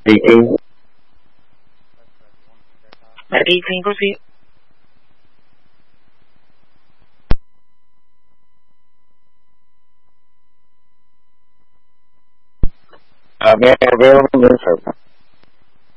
Speaking. Ready, can you proceed? May I available, yes, sir.